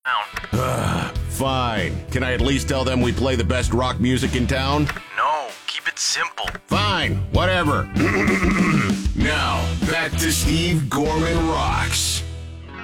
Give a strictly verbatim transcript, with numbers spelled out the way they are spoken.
Uh, fine. Can I at least tell them we play the best rock music in town? No, keep it simple. Fine, whatever. Now, back to Steve Gorman Rocks.